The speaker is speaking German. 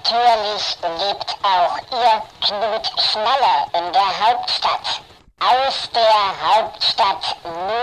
Natürlich lebt auch Ihr Knut Schnaller in der Hauptstadt. Aus der Hauptstadt